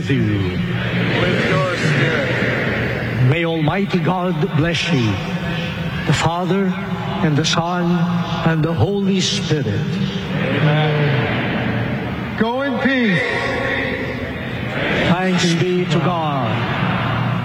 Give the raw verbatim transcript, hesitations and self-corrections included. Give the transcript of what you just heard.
with you. With your spirit. May Almighty God bless you, the Father, and the Son, and the Holy Spirit. Amen. Go in peace. Thanks be to God.